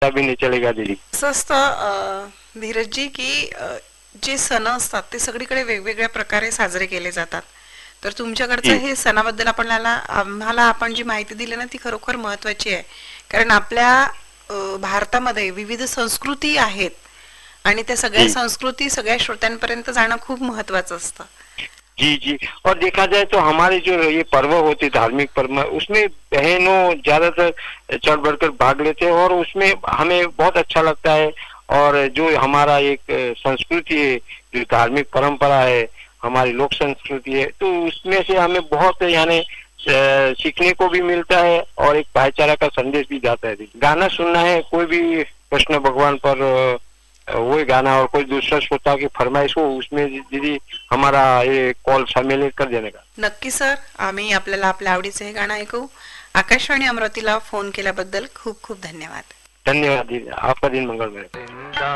पता भी नहीं चलेगा दीदी। असं असतं धीरजजी की जे सण असतात ते सगळीकडे वेगवेगळ्या प्रकारे साजरे केले जातात. तर तुमच्याकडचं जी हे सणाबद्दल आम्हाला आपण जी माहिती दिली ना ती खरोखर महत्वाची आहे. कारण आपल्या भारतामध्ये विविध संस्कृती आहेत आणि त्या सगळ्या जी संस्कृती सगळ्या श्रोत्यांपर्यंत जाणं खूप महत्वाचं असतं. जी जी। और देखा जाए तो हमारे जो ये पर्व होते धार्मिक पर्व उसमें बहनों ज्यादातर चढ़ बढ़कर भाग लेते हैं और उसमें हमें बहुत अच्छा लगता है। और जो हमारा एक संस्कृति है, जो धार्मिक परंपरा है, हमारी लोक संस्कृति है, तो उसमें से हमें बहुत यानी सीखने को भी मिलता है और एक भाईचारा का संदेश भी जाता है। गाना सुनना है कोई भी कृष्ण भगवान पर वही गाना और कोई दूसरा श्रोता की फरमाइश हो उसमें दीदी हमारा ये कॉल सम्मिलित कर देने का। नक्की सर, आम्ही आपल्याला आपल्या आवडीचे हे गाणं ऐकू. आकाशवाणी अमरावतीला फोन केल्याबद्दल खूप खूप धन्यवाद. धन्यवाद दीदी, आपका दिन मंगलमय।